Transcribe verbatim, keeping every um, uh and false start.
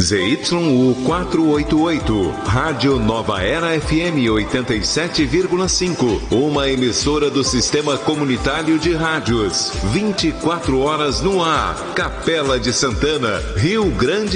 Z Y U quatrocentos e oitenta e oito, Rádio Nova Era F M oitenta e sete vírgula cinco, uma emissora do Sistema Comunitário de Rádios, vinte e quatro horas no ar, Capela de Santana, Rio Grande